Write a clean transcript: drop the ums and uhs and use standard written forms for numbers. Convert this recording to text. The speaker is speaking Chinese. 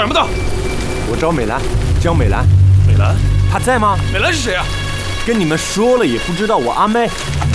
什么的？ 我找美兰，江美兰。 美兰？ 她在吗？ 美兰是谁啊？ 跟你们说了也不知道，我阿妹。